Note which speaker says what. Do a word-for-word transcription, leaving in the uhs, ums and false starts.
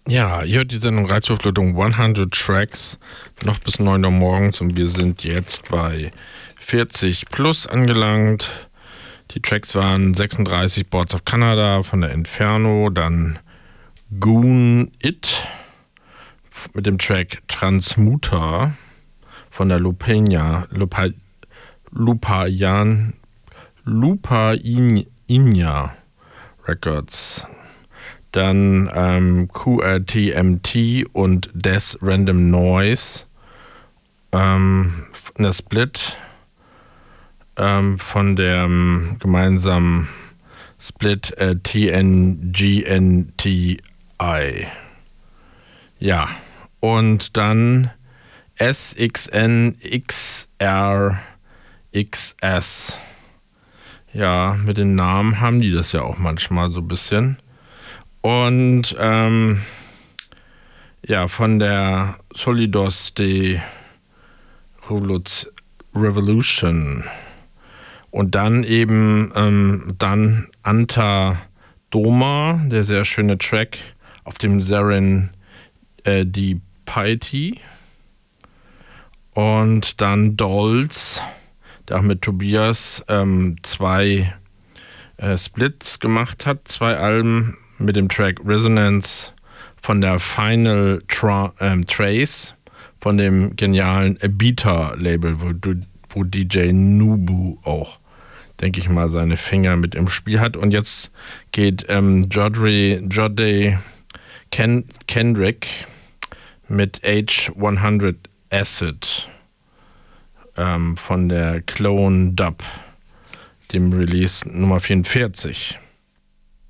Speaker 1: Ja, ihr hört die Sendung Reizüberflutung hundert Tracks, noch bis neun Uhr morgens und wir sind jetzt bei vierzig plus angelangt. Die Tracks waren sechsunddreißig Boards of Canada von der Inferno, dann Goon It mit dem Track Transmuter von der Lupania, Lupa, Lupayan, Lupainia Records. Dann ähm, Q R T M T und Death Random Noise. Ähm, eine Split ähm, von der ähm, gemeinsamen Split äh, T N G N T I. Ja, und dann S X N X R X S. Ja, mit den Namen haben die das ja auch manchmal so ein bisschen. Und ähm, ja, von der Solidos de Revolution. Und dann eben ähm, dann Anta Doma, der sehr schöne Track auf dem Zarin äh, die Piety. Und dann Dolls, der auch mit Tobias ähm, zwei äh, Splits gemacht hat, zwei Alben mit dem Track Resonance von der Final Tra- ähm, Trace von dem genialen Beta-Label, wo, wo D J Nubu auch, denke ich mal, seine Finger mit im Spiel hat. Und jetzt geht ähm, Jodre, Jodde Ken, Kendrick mit H hundert Acid ähm, von der Clone Dub, dem Release Nummer vierundvierzig.